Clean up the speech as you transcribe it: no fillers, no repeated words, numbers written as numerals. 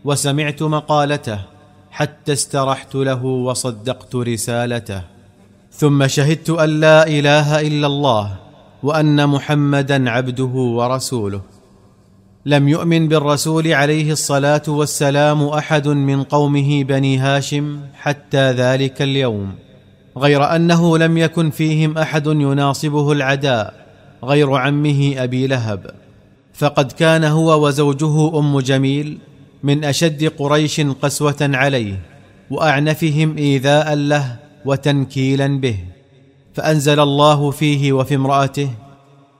وسمعت مقالته حتى استرحت له وصدقت رسالته، ثم شهدت أن لا إله إلا الله وأن محمدا عبده ورسوله. لم يؤمن بالرسول عليه الصلاة والسلام أحد من قومه بني هاشم حتى ذلك اليوم، غير أنه لم يكن فيهم أحد يناصبه العداء غير عمه أبي لهب، فقد كان هو وزوجه أم جميل من أشد قريش قسوة عليه وأعنفهم إيذاء له وتنكيلا به، فأنزل الله فيه وفي امرأته: